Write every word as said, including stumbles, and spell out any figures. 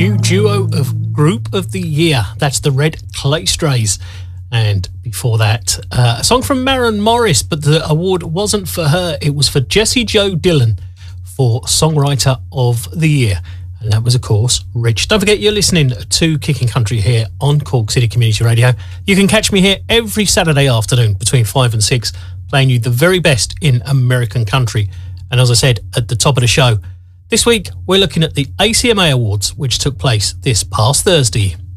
new duo of Group of the Year. That's the Red Clay Strays. And before that, uh, a song from Maren Morris, but the award wasn't for her. It was for Jessie Jo Dillon for Songwriter of the Year. And that was, of course, Rich. Don't forget, you're listening to Kicking Country here on Cork City Community Radio. You can catch me here every Saturday afternoon between five and six, playing you the very best in American country. And as I said at the top of the show, this week we're looking at the A C M A Awards, which took place this past Thursday.